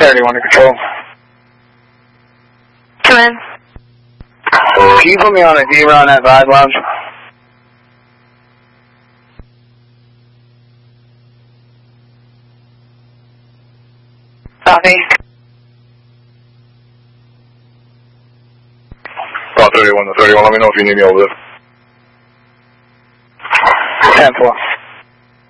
31 to control. Come in. Can you put me on a zero on that Vibe Lounge? Copy. 31 to 31, let me know if you need me over there. 10-4.